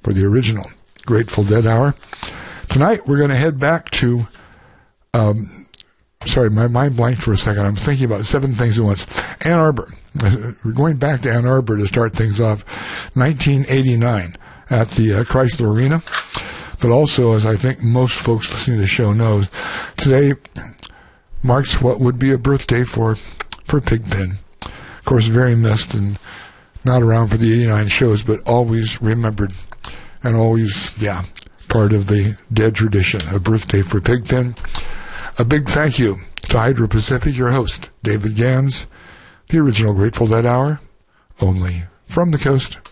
for the original Grateful Dead Hour. Tonight, we're going to head back to, sorry, my mind blanked for a second. I'm thinking about 7 things at once. Ann Arbor. We're going back to Ann Arbor to start things off. 1989 at the Chrysler Arena. But also, as I think most folks listening to the show knows, today marks what would be a birthday for Pigpen. Of course, very missed and not around for the 89 shows, but always remembered and always, part of the Dead tradition, a birthday for Pigpen. A big thank you to Hydro Pacific, your host, David Gans, the original Grateful Dead Hour, only from the coast.